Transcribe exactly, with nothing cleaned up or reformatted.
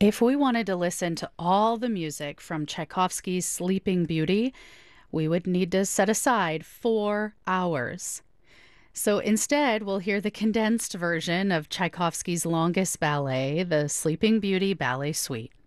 If we wanted to listen to all the music from Tchaikovsky's Sleeping Beauty, we would need to set aside four hours. So instead, we'll hear the condensed version of Tchaikovsky's longest ballet, the Sleeping Beauty Ballet Suite.